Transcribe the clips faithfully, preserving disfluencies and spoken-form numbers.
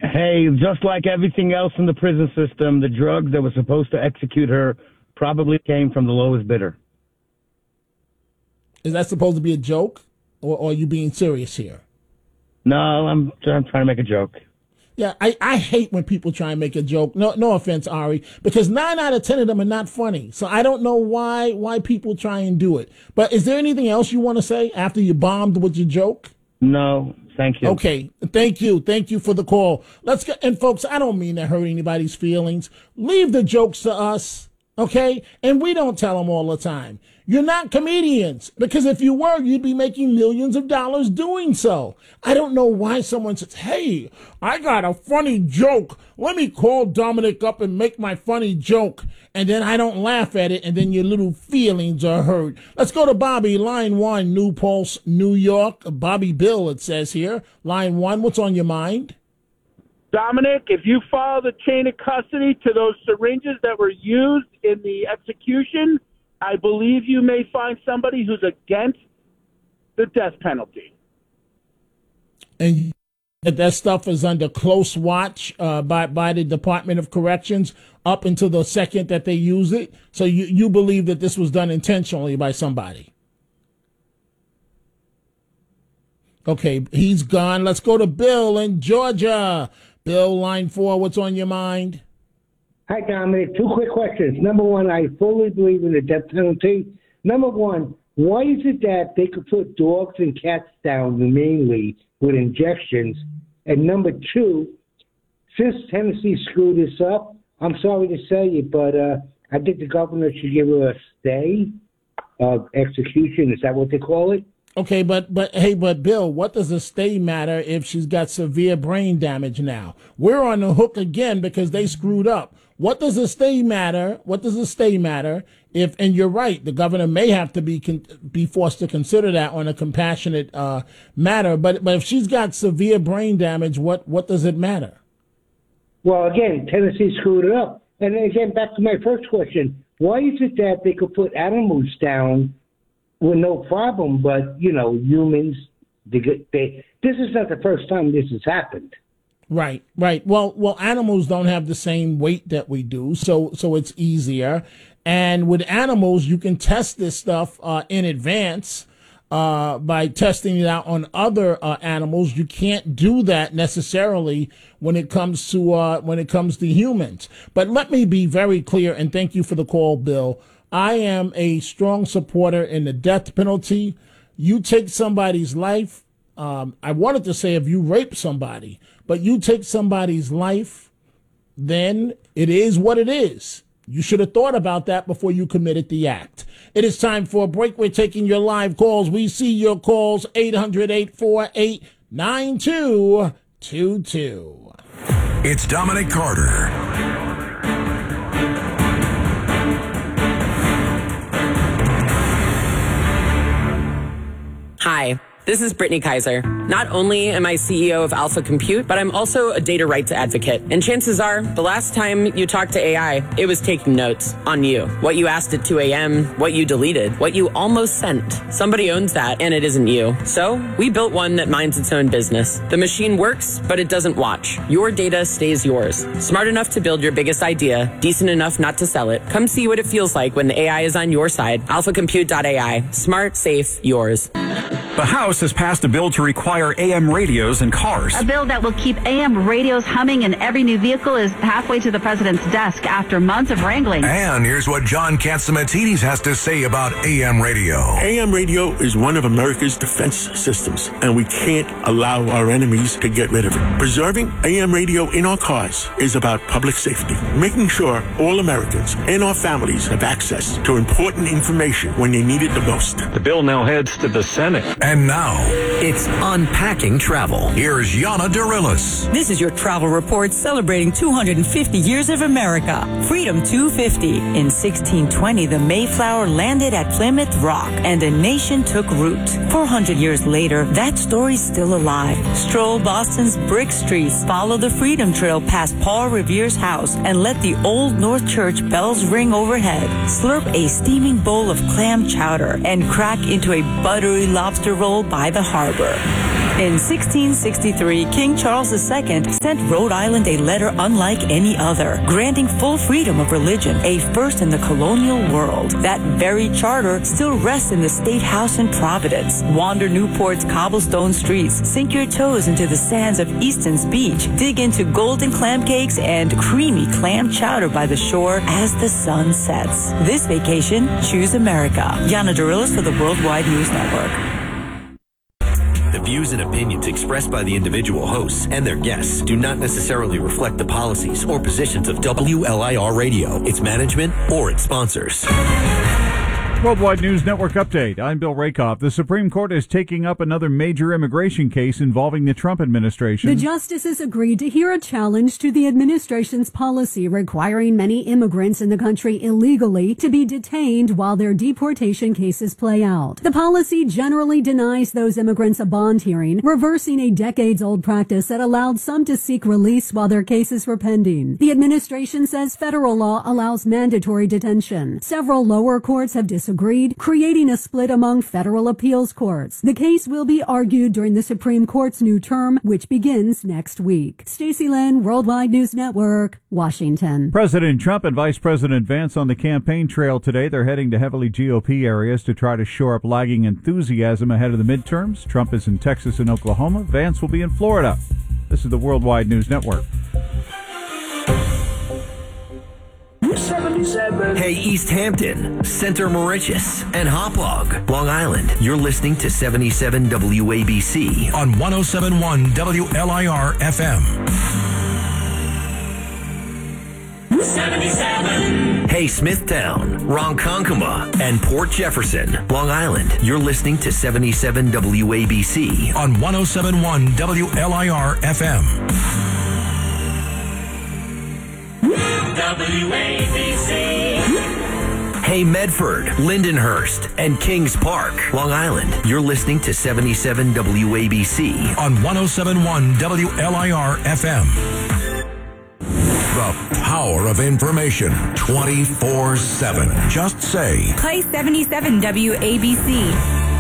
Hey, just like everything else in the prison system, the drugs that were supposed to execute her probably came from the lowest bidder. Is that supposed to be a joke, or, or are you being serious here? No, I'm, I'm trying to make a joke. Yeah, I, I hate when people try and make a joke. No no offense, Ari, because nine out of ten of them are not funny. So I don't know why why people try and do it. But is there anything else you want to say after you bombed with your joke? No, thank you. Okay, thank you. Thank you for the call. Let's get, and folks, I don't mean to hurt anybody's feelings. Leave the jokes to us, okay? And we don't tell them all the time. You're not comedians, because if you were, you'd be making millions of dollars doing so. I don't know why someone says, hey, I got a funny joke. Let me call Dominic up and make my funny joke. And then I don't laugh at it, and then your little feelings are hurt. Let's go to Bobby, line one, New Pulse, New York. Bobby Bill, it says here. Line one, what's on your mind? Dominic, if you follow the chain of custody to those syringes that were used in the execution, I believe you may find somebody who's against the death penalty. And that stuff is under close watch uh, by by the Department of Corrections up until the second that they use it. So you, you believe that this was done intentionally by somebody? Okay, he's gone. Let's go to Bill in Georgia. Bill, line four, what's on your mind? Hi, Dominic. Two quick questions. Number one, I fully believe in the death penalty. Number one, why is it that they could put dogs and cats down mainly with injections? And number two, since Tennessee screwed this up, I'm sorry to say it, but uh, I think the governor should give her a stay of execution. Is that what they call it? Okay, but but hey, but Bill, what does a stay matter if she's got severe brain damage now? We're on the hook again because they screwed up. What does a stay matter? What does a stay matter if? And you're right, the governor may have to be con, be forced to consider that on a compassionate uh, matter. But but if she's got severe brain damage, what what does it matter? Well, again, Tennessee screwed it up. And then again, back to my first question: why is it that they could put animals down with no problem, but, you know, humans, they, they, this is not the first time this has happened. Right, right. Well, well, animals don't have the same weight that we do, so so it's easier. And with animals, you can test this stuff uh, in advance uh, by testing it out on other uh, animals. You can't do that necessarily when it comes to uh, when it comes to humans. But let me be very clear, and thank you for the call, Bill. I am a strong supporter in the death penalty. You take somebody's life. Um, I wanted to say if you rape somebody, but you take somebody's life, then it is what it is. You should have thought about that before you committed the act. It is time for a break. We're taking your live calls. We see your calls, eight hundred, eight four eight, nine two two two. It's Dominic Carter. Hi, this is Brittany Kaiser. Not only am I C E O of Alpha Compute, but I'm also a data rights advocate. And chances are, the last time you talked to A I, it was taking notes on you. What you asked at two a.m., what you deleted, what you almost sent. Somebody owns that, and it isn't you. So we built one that minds its own business. The machine works, but it doesn't watch. Your data stays yours. Smart enough to build your biggest idea, decent enough not to sell it. Come see what it feels like when the A I is on your side. alpha compute dot a i. Smart, safe, yours. The House has passed a bill to require A M radios in cars. A bill that will keep A M radios humming in every new vehicle is halfway to the president's desk after months of wrangling. And here's what John Catsimatidis has to say about A M radio. A M radio is one of America's defense systems, and we can't allow our enemies to get rid of it. Preserving A M radio in our cars is about public safety, making sure all Americans and our families have access to important information when they need it the most. The bill now heads to the Senate. And now, it's Unpacking Travel. Here's Yana Darilis. This is your travel report celebrating two hundred fifty years of America. Freedom two fifty. In sixteen twenty, the Mayflower landed at Plymouth Rock and a nation took root. four hundred years later, that story's still alive. Stroll Boston's brick streets, follow the Freedom Trail past Paul Revere's house, and let the Old North Church bells ring overhead. Slurp a steaming bowl of clam chowder and crack into a buttery lobster roll by the harbor. In sixteen sixty-three, King Charles the Second sent Rhode Island a letter unlike any other, granting full freedom of religion, a first in the colonial world. That very charter still rests in the State House in Providence. Wander Newport's cobblestone streets, sink your toes into the sands of Easton's beach, dig into golden clam cakes and creamy clam chowder by the shore as the sun sets. This vacation, choose America. Yana Dorillas for the Worldwide News Network. The views and opinions expressed by the individual hosts and their guests do not necessarily reflect the policies or positions of W L I R Radio, its management, or its sponsors. Worldwide News Network update. I'm Bill Rakoff. The Supreme Court is taking up another major immigration case involving the Trump administration. The justices agreed to hear a challenge to the administration's policy requiring many immigrants in the country illegally to be detained while their deportation cases play out. The policy generally denies those immigrants a bond hearing, reversing a decades-old practice that allowed some to seek release while their cases were pending. The administration says federal law allows mandatory detention. Several lower courts have disagreed. Agreed, creating a split among federal appeals courts. The case will be argued during the Supreme Court's new term, which begins next week. Stacey Lynn, Worldwide News Network, Washington. President Trump and Vice President Vance on the campaign trail today. They're heading to heavily G O P areas to try to shore up lagging enthusiasm ahead of the midterms. Trump is in Texas and Oklahoma. Vance will be in Florida. This is the Worldwide News Network. seventy-seven. Hey, East Hampton, Center Mauritius, and Hauppauge, Long Island. You're listening to seventy-seven W A B C on one oh seven point one W L I R F M. seventy-seven. Hey, Smithtown, Ronkonkoma, and Port Jefferson, Long Island. You're listening to seventy-seven W A B C on one oh seven point one W L I R F M. W A B C. Hey, Medford, Lindenhurst, and Kings Park, Long Island. You're listening to seventy-seven W A B C on one oh seven point one W L I R F M. The power of information twenty-four seven. Just say, play seventy-seven W A B C.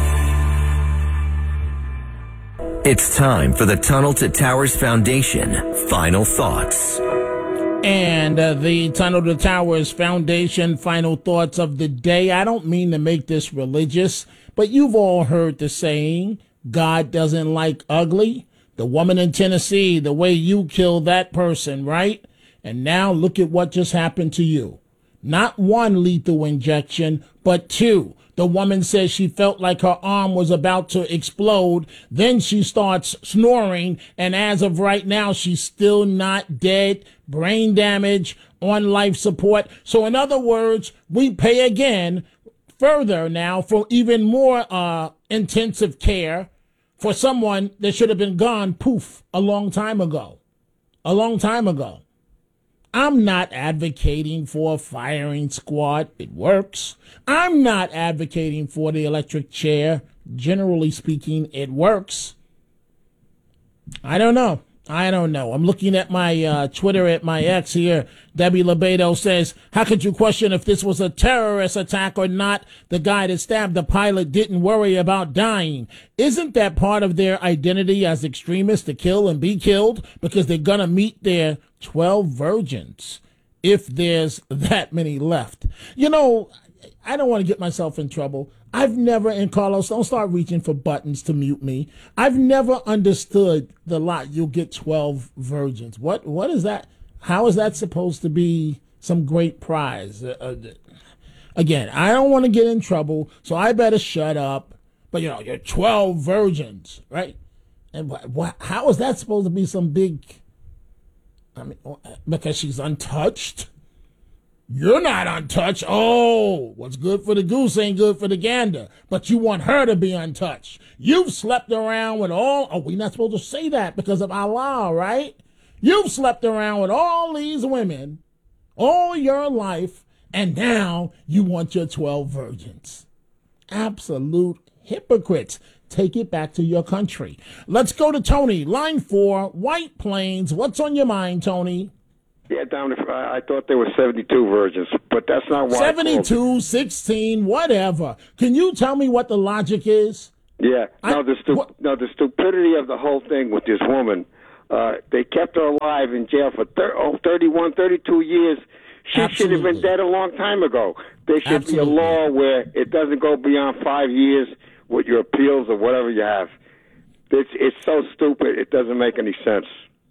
It's time for the Tunnel to Towers Foundation Final Thoughts. And uh, the Tunnel to Towers Foundation final thoughts of the day. I don't mean to make this religious, but you've all heard the saying, God doesn't like ugly. The woman in Tennessee, the way you killed that person, right? And now look at what just happened to you. Not one lethal injection, but two. The woman says she felt like her arm was about to explode. Then she starts snoring. And as of right now, she's still not dead. Brain damage, on life support. So in other words, we pay again further now for even more uh, intensive care for someone that should have been gone, poof, a long time ago. A long time ago. I'm not advocating for a firing squad. It works. I'm not advocating for the electric chair. Generally speaking, it works. I don't know. I don't know. I'm looking at my uh, Twitter at my ex here. Debbie Lebedo says, how could you question if this was a terrorist attack or not? The guy that stabbed the pilot didn't worry about dying. Isn't that part of their identity as extremists to kill and be killed? Because they're going to meet their twelve virgins if there's that many left. You know, I don't want to get myself in trouble. I've never, and Carlos, don't start reaching for buttons to mute me. I've never understood the lot, you'll get twelve virgins. What, what is that? How is that supposed to be some great prize? Uh, uh, again, I don't want to get in trouble, so I better shut up. But, you know, you're twelve virgins, right? And what, what, how is that supposed to be some big, I mean, because she's untouched? You're not untouched. Oh, what's good for the goose ain't good for the gander. But you want her to be untouched. You've slept around with all, oh, we're not supposed to say that because of Allah, right? You've slept around with all these women all your life, and now you want your twelve virgins. Absolute hypocrites. Take it back to your country. Let's go to Tony. Line four, White Plains. What's on your mind, Tony? Yeah, Dominic, I thought there were seventy-two virgins, but that's not why. seventy-two, sixteen, whatever. Can you tell me what the logic is? Yeah. No, I, the stu- no, the stupidity of the whole thing with this woman. Uh, they kept her alive in jail for thir- oh, thirty-one, thirty-two years. She Absolutely. should have been dead a long time ago. There should Absolutely. be a law where it doesn't go beyond five years with your appeals or whatever you have. It's it's so stupid. It doesn't make any sense.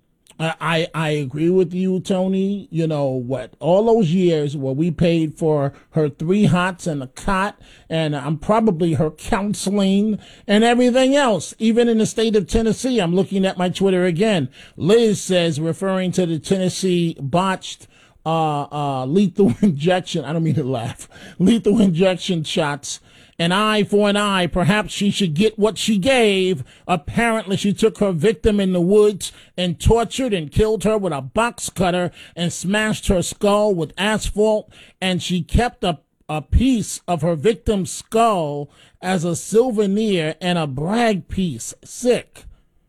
I, I agree with you, Tony. You know what? All those years where we paid for her three hots and a cot, and I'm probably her counseling and everything else. Even in the state of Tennessee, I'm looking at my Twitter again. Liz says, referring to the Tennessee botched uh, uh, lethal injection. I don't mean to laugh. Lethal injection shots. An eye for an eye. Perhaps she should get what she gave. Apparently, she took her victim in the woods and tortured and killed her with a box cutter and smashed her skull with asphalt. And she kept a, a piece of her victim's skull as a souvenir and a brag piece. Sick.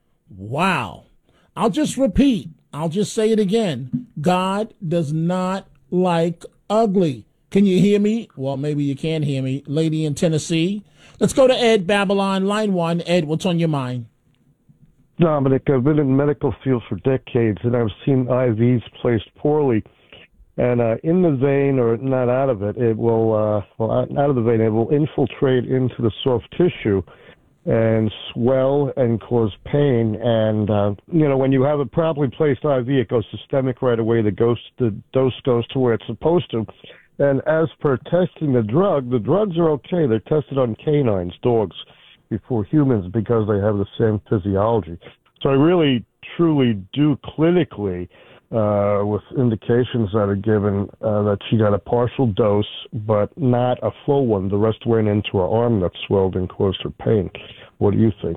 Wow. I'll just repeat. I'll just say it again. God does not like ugly. Can you hear me? Well, maybe you can't hear me. Lady in Tennessee. Let's go to Ed, Babylon, line one. Ed, what's on your mind? Dominic, I've been in the medical field for decades, and I've seen I Vs placed poorly. And uh, in the vein, or not out of it, it will, uh, well, out of the vein, it will infiltrate into the soft tissue and swell and cause pain. And, uh, you know, when you have a properly placed I V, it goes systemic right away. The, ghost, the dose goes to where it's supposed to. And as per testing the drug, the drugs are okay. They're tested on canines, dogs, before humans because they have the same physiology. So I really, truly do clinically, uh, with indications that are given, uh, that she got a partial dose, but not a full one. The rest went into her arm that swelled and caused her pain. What do you think?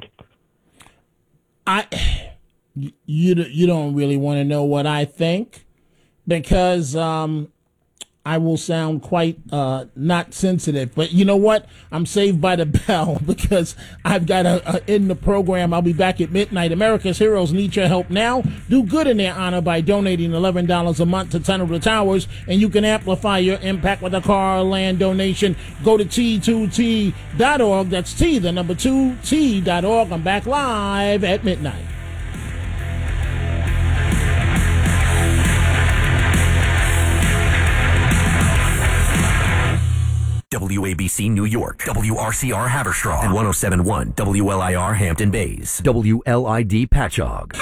I, you, you don't really want to know what I think because, um, I will sound quite uh, not sensitive, but you know what? I'm saved by the bell because I've got to uh, end the program. I'll be back at midnight. America's heroes need your help now. Do good in their honor by donating eleven dollars a month to Tunnel to Towers, and you can amplify your impact with a car or land donation. Go to T two T dot org. That's T, the number two, T dot org. I'm back live at midnight. W A B C New York, W R C R Haverstraw, and one oh seven point one W L I R Hampton Bays, W L I D Patchogue.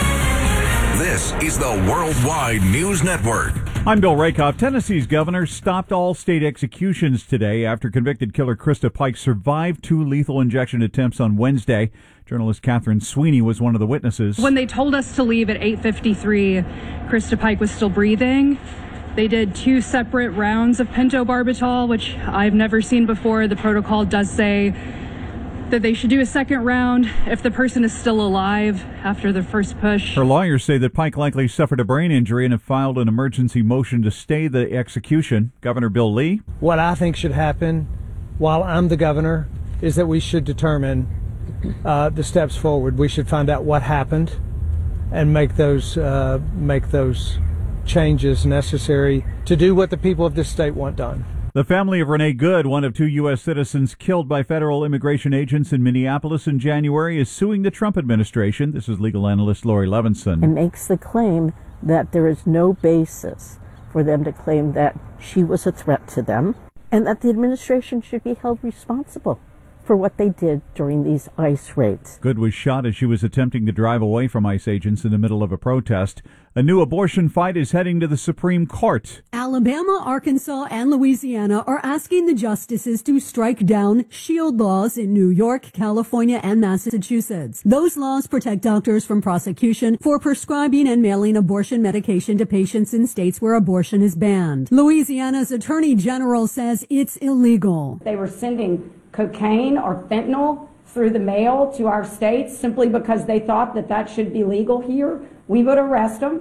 This is the Worldwide News Network. I'm Bill Rakoff. Tennessee's governor stopped all state executions today after convicted killer Krista Pike survived two lethal injection attempts on Wednesday. Journalist Catherine Sweeney was one of the witnesses. When they told us to leave at eight fifty-three, Krista Pike was still breathing. They did two separate rounds of pentobarbital, which I've never seen before. The protocol does say that they should do a second round if the person is still alive after the first push. Her lawyers say that Pike likely suffered a brain injury and have filed an emergency motion to stay the execution. Governor Bill Lee. What I think should happen while I'm the governor is that we should determine uh, the steps forward. We should find out what happened and make those uh, make those changes necessary to do what the people of this state want done. The family of Renee Good, one of two U S citizens killed by federal immigration agents in Minneapolis in January, is suing the Trump administration. This is legal analyst Lori Levinson. It makes the claim that there is no basis for them to claim that she was a threat to them and that the administration should be held responsible for what they did during these ICE raids. Good was shot as she was attempting to drive away from ICE agents in the middle of a protest. A new abortion fight is heading to the Supreme Court. Alabama, Arkansas, and Louisiana are asking the justices to strike down SHIELD laws in New York, California, and Massachusetts. Those laws protect doctors from prosecution for prescribing and mailing abortion medication to patients in states where abortion is banned. Louisiana's Attorney General says it's illegal. They were sending cocaine or fentanyl through the mail to our states simply because they thought that that should be legal here. We would arrest them.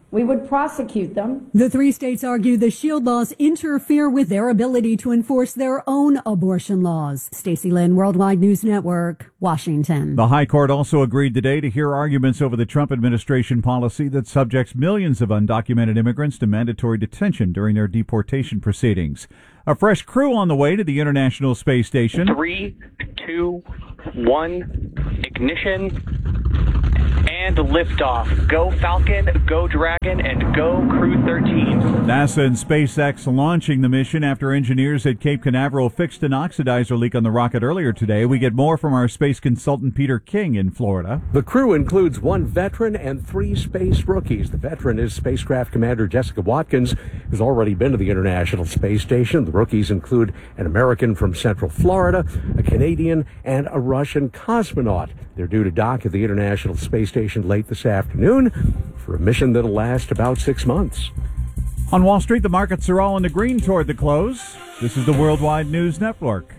we would prosecute them. The three states argue the SHIELD laws interfere with their ability to enforce their own abortion laws. Stacey Lynn, Worldwide News Network, Washington. The High Court also agreed today to hear arguments over the Trump administration policy that subjects millions of undocumented immigrants to mandatory detention during their deportation proceedings. A fresh crew on the way to the International Space Station. Three, two, one, ignition. And liftoff. Go Falcon, go Dragon, and go Crew thirteen. NASA and SpaceX launching the mission after engineers at Cape Canaveral fixed an oxidizer leak on the rocket earlier today. We get more from our space consultant Peter King in Florida. The crew includes one veteran and three space rookies. The veteran is spacecraft commander Jessica Watkins, who's already been to the International Space Station. The rookies include an American from Central Florida, a Canadian, and a Russian cosmonaut. They're due to dock at the International Space Station late this afternoon for a mission that'll last about six months. On Wall Street, the markets are all in the green toward the close. This is the Worldwide News Network.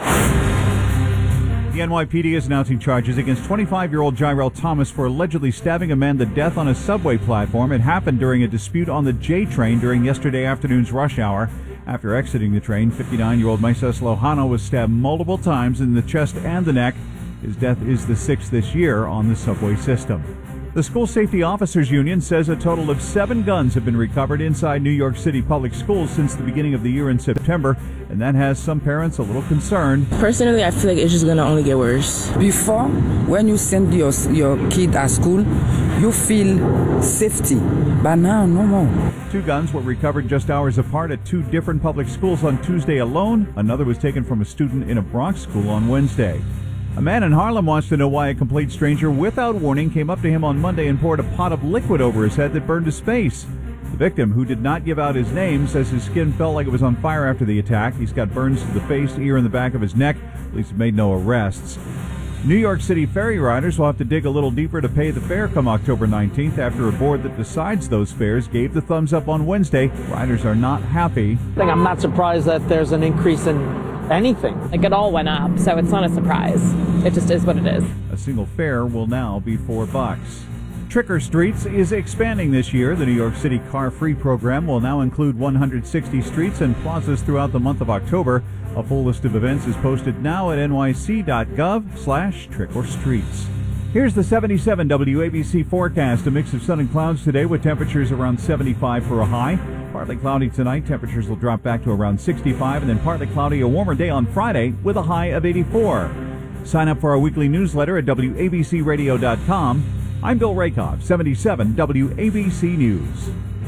The N Y P D is announcing charges against twenty-five-year-old Jyrell Thomas for allegedly stabbing a man to death on a subway platform. It happened during a dispute on the J train during yesterday afternoon's rush hour. After exiting the train, fifty-nine-year-old Moises Lohano was stabbed multiple times in the chest and the neck. His death is the sixth this year on the subway system. The School Safety Officers Union says a total of seven guns have been recovered inside New York City public schools since the beginning of the year in September, and that has some parents a little concerned. Personally, I feel like it's just going to only get worse. Before, when you send your, your kid at school, you feel safety, but now no more. Two guns were recovered just hours apart at two different public schools on Tuesday alone. Another was taken from a student in a Bronx school on Wednesday. A man in Harlem wants to know why a complete stranger without warning came up to him on Monday and poured a pot of liquid over his head that burned his face. The victim, who did not give out his name, says his skin felt like it was on fire after the attack. He's got burns to the face, ear, and the back of his neck. Police have made no arrests. New York City ferry riders will have to dig a little deeper to pay the fare come October nineteenth after a board that decides those fares gave the thumbs up on Wednesday. Riders are not happy. I think I'm not surprised that there's an increase in anything. Like it all went up, so it's not a surprise. It just is what it is. A single fare will now be four bucks. Trick or Streets is expanding this year. The New York City Car Free program will now include one hundred sixty streets and plazas throughout the month of October. A full list of events is posted now at N Y C dot gov slash trick or streets. Here's the seventy-seven W A B C forecast. A mix of sun and clouds today with temperatures around seventy-five for a high. Partly cloudy tonight. Temperatures will drop back to around sixty-five, and then partly cloudy, a warmer day on Friday with a high of eighty-four. Sign up for our weekly newsletter at W A B C radio dot com. I'm Bill Rakoff, seventy-seven W A B C News.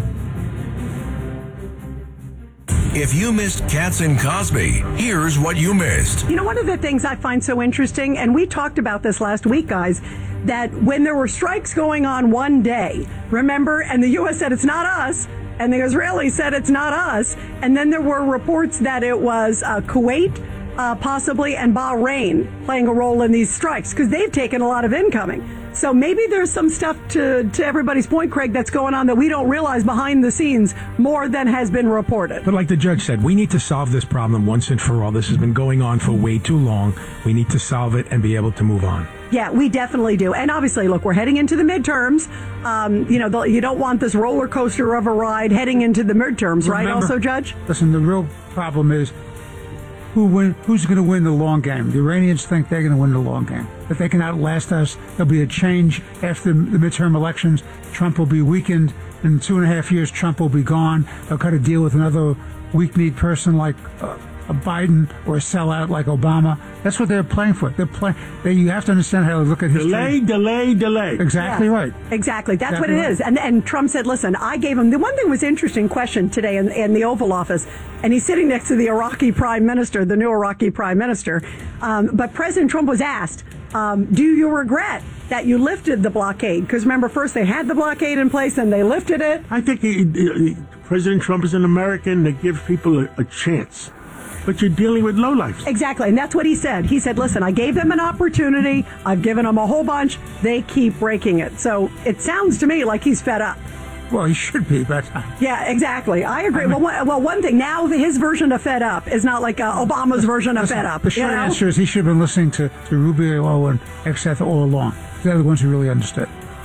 If you missed Katz and Cosby, here's what you missed. You know, one of the things I find so interesting, and we talked about this last week, guys, that when there were strikes going on one day, remember, and the U S said it's not us, and the Israelis said it's not us, and then there were reports that it was uh, Kuwait, uh, possibly, and Bahrain playing a role in these strikes, because they've taken a lot of incoming. So maybe there's some stuff, to, to everybody's point, Craig, that's going on that we don't realize behind the scenes more than has been reported. But like the judge said, we need to solve this problem once and for all. This has been going on for way too long. We need to solve it and be able to move on. Yeah, we definitely do. And obviously, look, we're heading into the midterms. Um, you know, the, you don't want this roller coaster of a ride heading into the midterms, right? Remember, Also, Judge? Listen, the real problem is who win, who's going to win the long game. The Iranians think they're going to win the long game. If they can outlast us, there'll be a change after the midterm elections. Trump will be weakened. In two and a half years, Trump will be gone. They'll cut a deal with another weak-kneed person like uh, a Biden or a sellout like Obama. That's what they're playing for. They're playing. They, you have to understand how to look at history. Delay, delay, delay. Exactly Yeah, right. Exactly. That's Exactly what it right. is. And and Trump said, listen, I gave him, the one thing was interesting question today in, in the Oval Office, and he's sitting next to the Iraqi prime minister, the new Iraqi prime minister. Um, but President Trump was asked, um, do you regret that you lifted the blockade? Because remember, first they had the blockade in place, and they lifted it. I think he, he, President Trump is an American that gives people a, a chance. But you're dealing with lowlifes. Exactly, and that's what he said. He said, listen, I gave them an opportunity. I've given them a whole bunch. They keep breaking it. So it sounds to me like he's fed up. Well, he should be, but... Yeah, exactly. I agree. I mean, well, one, well, one thing, now his version of fed up is not like uh, Obama's version of listen, fed up. The short you know? answer is he should have been listening to, to Rubio and Exeth all along. They're the ones who really understood.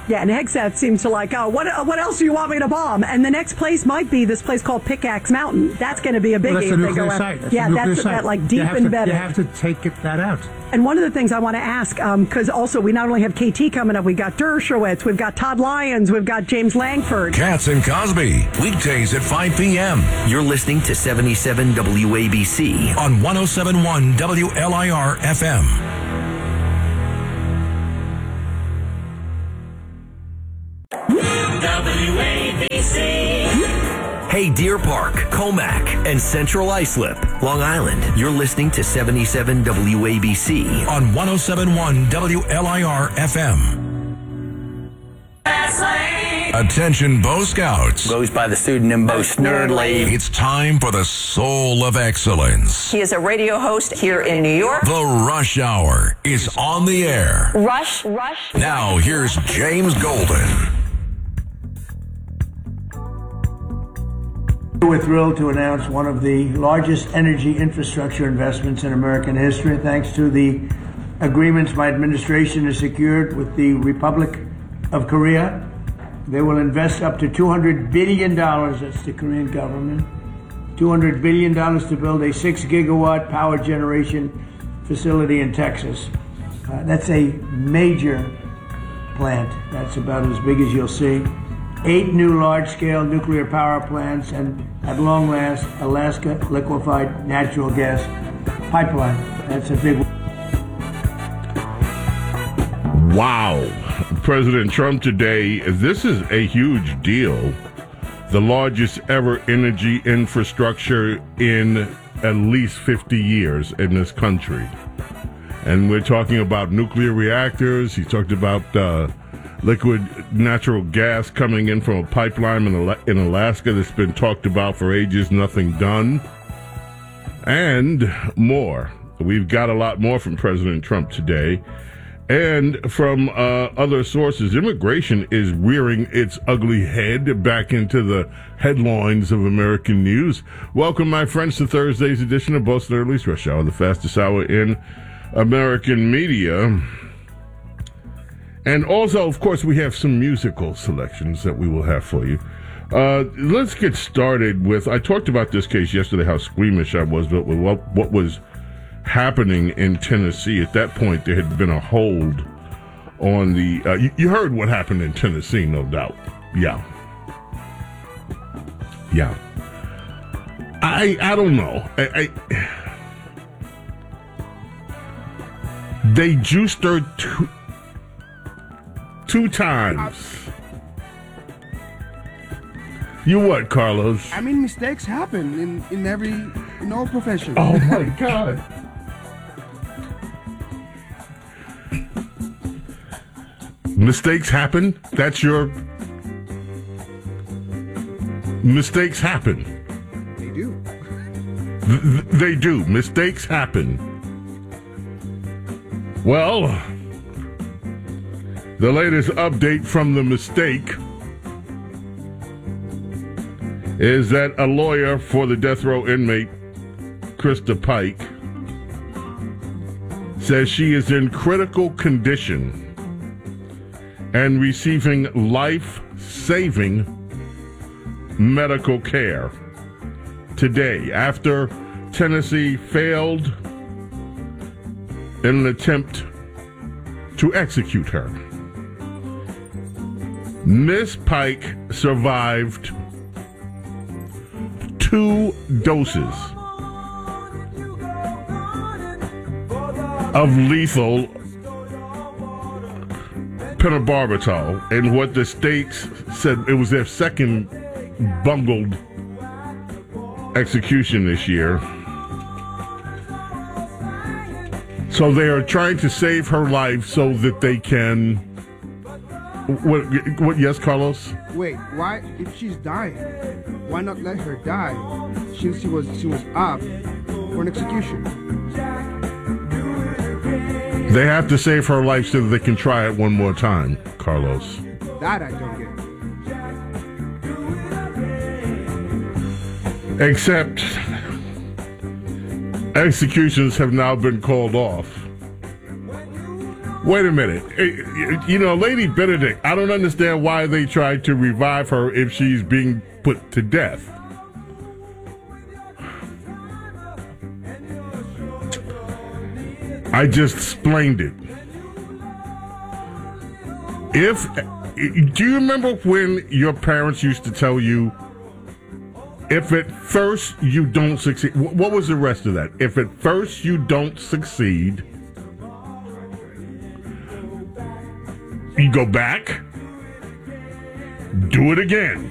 Yeah, and Hegseth seems to like, oh, what uh, what else do you want me to bomb? And the next place might be this place called Pickaxe Mountain. That's going to be a biggie. Well, that's a if they nuclear go out. site. That's yeah, a nuclear that's site. that like deep you have embedded. To, you have to take it, that out. And one of the things I want to ask, because um, also we not only have K T coming up, we've got Dershowitz, we've got Todd Lyons, we've got James Langford. Katz and Cosby, weekdays at five p.m. You're listening to seventy-seven W A B C on one oh seven point one W L I R F M. W A B C. Hey, Deer Park, Comac, and Central Islip, Long Island. You're listening to seventy-seven W A B C on one oh seven point one W L I R F M. Attention, Bo Scouts. Goes by the pseudonym Bo Snerdley. It's time for the Soul of Excellence. He is a radio host here in New York. The Rush Hour is on the air. Rush, Rush. Now, here's James Golden. We're thrilled to announce one of the largest energy infrastructure investments in American history, thanks to the agreements my administration has secured with the Republic of Korea. They will invest up to two hundred billion dollars, that's the Korean government, two hundred billion dollars to build a six gigawatt power generation facility in Texas. Uh, that's a major plant. That's about as big as you'll see. Eight new large-scale nuclear power plants, and at long last, Alaska liquefied natural gas pipeline. That's a big one. Wow. President Trump today, this is a huge deal. The largest ever energy infrastructure in at least fifty years in this country. And we're talking about nuclear reactors. He talked about uh, liquid natural gas coming in from a pipeline in, in Alaska that's been talked about for ages, nothing done. And more. We've got a lot more from President Trump today. And from uh, other sources, immigration is rearing its ugly head back into the headlines of American news. Welcome, my friends, to Thursday's edition of Bo Snerdley's Rush Hour, the fastest hour in American media. And also, of course, we have some musical selections that we will have for you. Uh, let's get started with, I talked about this case yesterday, how squeamish I was, but with what, what was happening in Tennessee. At that point, there had been a hold on the, uh, you, you heard what happened in Tennessee, no doubt. Yeah. Yeah. I, I don't know. I, I, they juiced her two, two times. You what, Carlos? I mean, mistakes happen in, in every, in all professions. Oh my God. Mistakes happen? That's your... Mistakes happen. They do. Th- they do. Mistakes happen. Well, the latest update from the mistake is that a lawyer for the death row inmate, Krista Pike, says she is in critical condition and receiving life-saving medical care today after Tennessee failed in an attempt to execute her. Miss Pike survived two doses of lethal pentobarbital, and what the states said it was their second bungled execution this year. So they are trying to save her life so that they can. What? What? Yes, Carlos. Wait, why? If she's dying, why not let her die? Since she was she was up for an execution. They have to save her life so that they can try it one more time, Carlos. That I don't get. Except executions have now been called off. Wait a minute. You know, Lady Benedict, I don't understand why they tried to revive her if she's being put to death. I just explained it. If, do you remember when your parents used to tell you, if at first you don't succeed, what was the rest of that? If at first you don't succeed, you go back, do it again.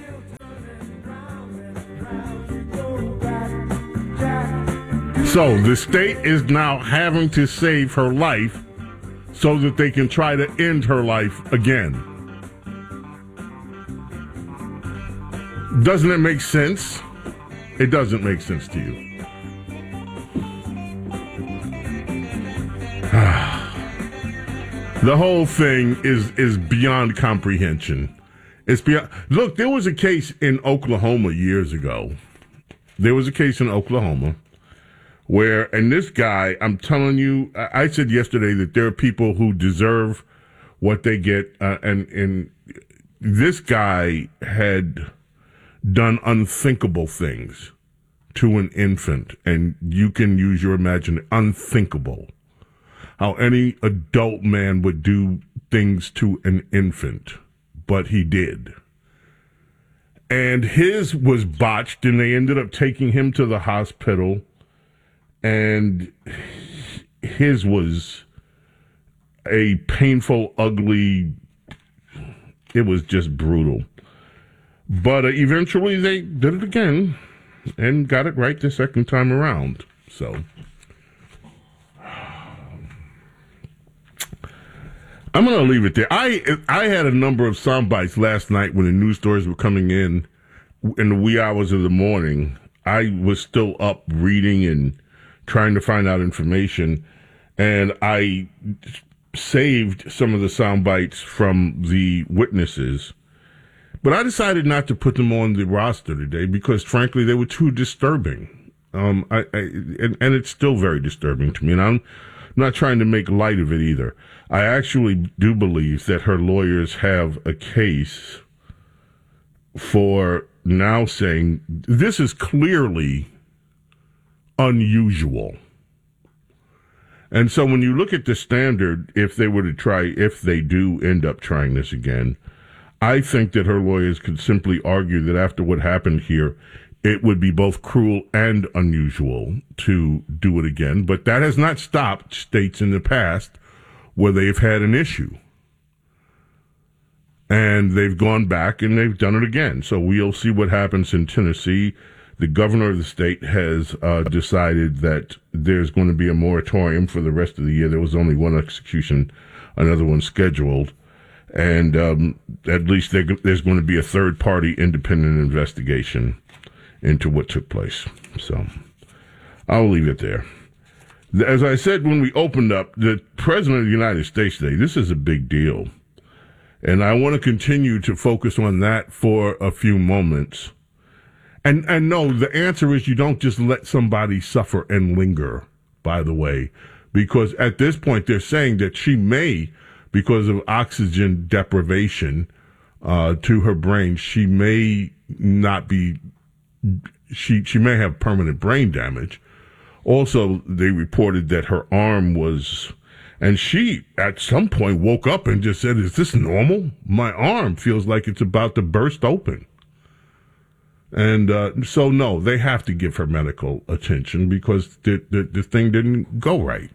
So the state is now having to save her life so that they can try to end her life again. Doesn't it make sense? It doesn't make sense to you. The whole thing is is beyond comprehension. It's beyond. Look, there was a case in Oklahoma years ago. There was a case in Oklahoma where, and this guy, I'm telling you, I said yesterday that there are people who deserve what they get, uh, and and this guy had done unthinkable things to an infant, and you can use your imagination. Unthinkable. How any adult man would do things to an infant, but he did. And his was botched, and they ended up taking him to the hospital, and his was a painful, ugly, it was just brutal. But uh, eventually they did it again and got it right the second time around. So I'm going to leave it there. I I had a number of sound bites last night when the news stories were coming in in the wee hours of the morning. I was still up reading and trying to find out information, and I saved some of the sound bites from the witnesses. But I decided not to put them on the roster today because, frankly, they were too disturbing. Um, I, I and, and it's still very disturbing to me, and I'm not trying to make light of it either. I actually do believe that her lawyers have a case for now saying this is clearly unusual. And so when you look at the standard, if they were to try, if they do end up trying this again, I think that her lawyers could simply argue that after what happened here, it would be both cruel and unusual to do it again. But that has not stopped states in the past where they've had an issue. And they've gone back and they've done it again. So we'll see what happens in Tennessee. The governor of the state has uh, decided that there's going to be a moratorium for the rest of the year. There was only one execution, another one scheduled. And um, at least there, there's going to be a third-party independent investigation into what took place. So I'll leave it there. As I said when we opened up, the President of the United States today, this is a big deal. And I want to continue to focus on that for a few moments. And and no, the answer is you don't just let somebody suffer and linger, by the way, because at this point they're saying that she may, because of oxygen deprivation uh, to her brain, she may not be, she she may have permanent brain damage. Also, they reported that her arm was, and she at some point woke up and just said, "Is this normal? My arm feels like it's about to burst open." And uh, so, no, they have to give her medical attention because the, the, the thing didn't go right.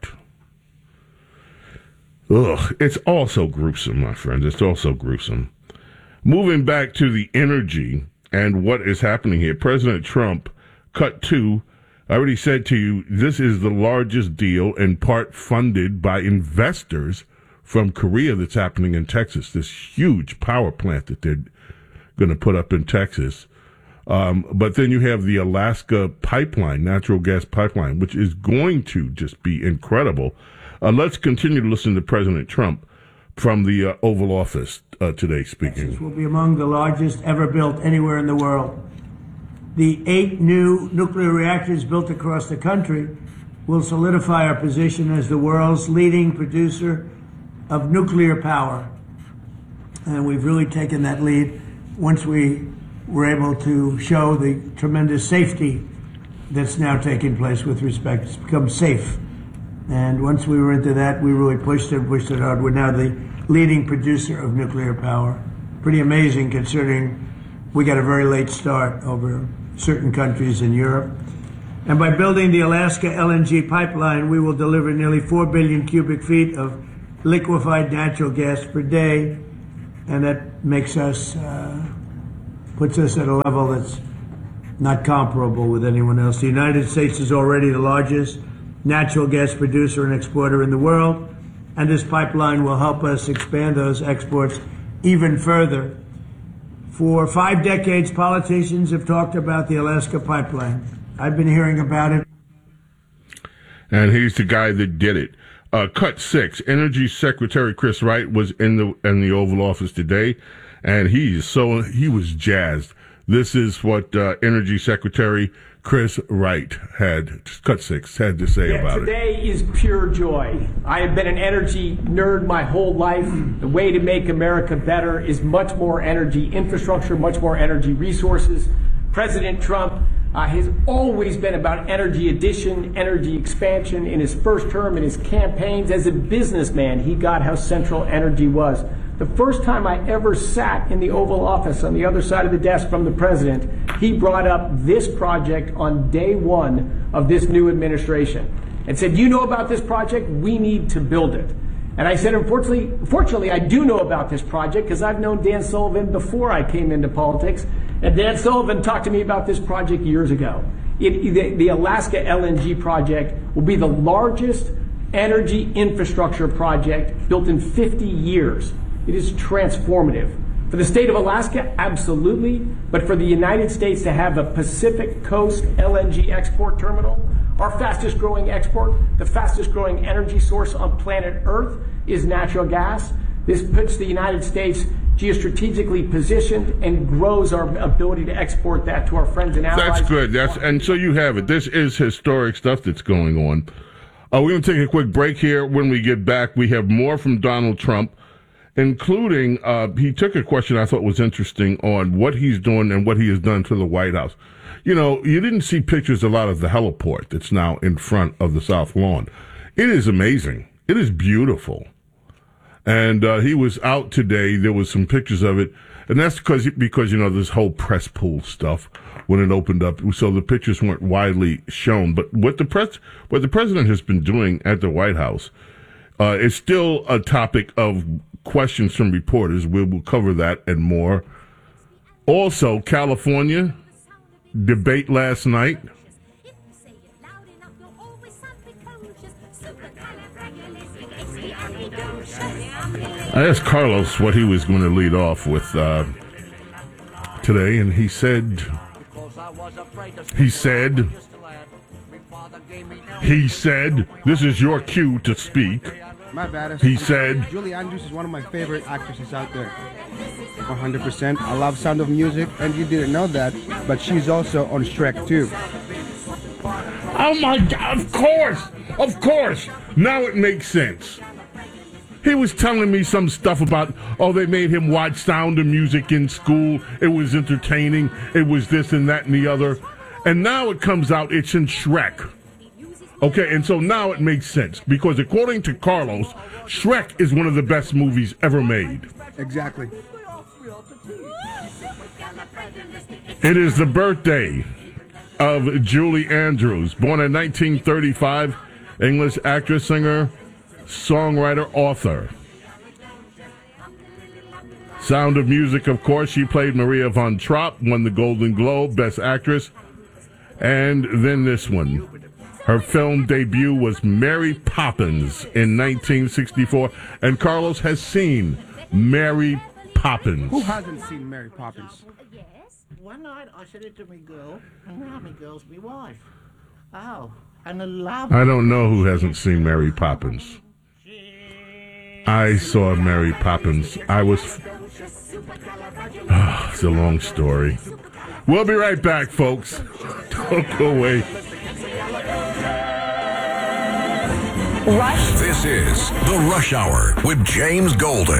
Ugh, it's all so gruesome, my friends. It's all so gruesome. Moving back to the energy and what is happening here, President Trump, cut two, I already said to you, this is the largest deal in part funded by investors from Korea that's happening in Texas, this huge power plant that they're going to put up in Texas. Um, but then you have the Alaska pipeline, natural gas pipeline, which is going to just be incredible. Uh, let's continue to listen to President Trump from the uh, Oval Office uh, today speaking. Texas will be among the largest ever built anywhere in the world. The eight new nuclear reactors built across the country will solidify our position as the world's leading producer of nuclear power. And we've really taken that lead once we were able to show the tremendous safety that's now taking place with respect. It's become safe. And once we were into that, we really pushed it, pushed it hard. We're now the leading producer of nuclear power. Pretty amazing considering we got a very late start over certain countries in Europe. And by building the Alaska L N G pipeline, we will deliver nearly four billion cubic feet of liquefied natural gas per day. And that makes us, uh, puts us at a level that's not comparable with anyone else. The United States is already the largest natural gas producer and exporter in the world, and this pipeline will help us expand those exports even further. For five decades, politicians have talked about the Alaska pipeline. I've been hearing about it. And he's the guy that did it. Uh, cut six. Energy Secretary Chris Wright was in the in the Oval Office today, and he's so he was jazzed. This is what uh, Energy Secretary Chris Wright had, cut six, had to say yeah, about today it. Today is pure joy. I have been an energy nerd my whole life. The way to make America better is much more energy infrastructure, much more energy resources. President Trump uh, has always been about energy addition, energy expansion. In his first term, in his campaigns, as a businessman, he got how central energy was. The first time I ever sat in the Oval Office on the other side of the desk from the president, he brought up this project on day one of this new administration and said, you know about this project? We need to build it. And I said, unfortunately, fortunately, I do know about this project because I've known Dan Sullivan before I came into politics. And Dan Sullivan talked to me about this project years ago. It, the, the Alaska L N G project will be the largest energy infrastructure project built in fifty years. It is transformative. For the state of Alaska, absolutely. But for the United States to have a Pacific Coast L N G export terminal, our fastest growing export, the fastest growing energy source on planet Earth is natural gas. This puts the United States geostrategically positioned and grows our ability to export that to our friends and allies. That's good. That's and so you have it. This is historic stuff that's going on. Uh, we're going to take a quick break here. When we get back, we have more from Donald Trump, including uh, he took a question I thought was interesting on what he's doing and what he has done to the White House. You know, you didn't see pictures a lot of the heliport that's now in front of the South Lawn. It is amazing. It is beautiful. And uh, he was out today. There was some pictures of it. And that's because, because, you know, this whole press pool stuff when it opened up. So the pictures weren't widely shown. But what the press, what the president has been doing at the White House uh, is still a topic of questions from reporters. We will cover that and more. Also, California debate last night. I asked Carlos what he was going to lead off with uh, today, and he said, he said, he said, this is your cue to speak. My bad. He said, Julie Andrews is one of my favorite actresses out there. one hundred percent. I love Sound of Music, and you didn't know that, but she's also on Shrek too. Oh my God, of course, of course. Now it makes sense. He was telling me some stuff about, oh, they made him watch Sound of Music in school. It was entertaining. It was this and that and the other. And now it comes out, it's in Shrek. Okay, and so now it makes sense. Because according to Carlos, Shrek is one of the best movies ever made. Exactly. It is the birthday of Julie Andrews, born in nineteen thirty-five, English actress, singer, songwriter, author. Sound of Music, of course, she played Maria von Trapp, won the Golden Globe, Best Actress. And then this one. Her film debut was Mary Poppins in nineteen sixty-four. And Carlos has seen Mary Poppins. Who hasn't seen Mary Poppins? One night I said it to me girl, and now me girl's me wife. Oh, and I love I don't know who hasn't seen Mary Poppins. I saw Mary Poppins. I was... Oh, it's a long story. We'll be right back, folks. Don't go away. Rush. This is The Rush Hour with James Golden.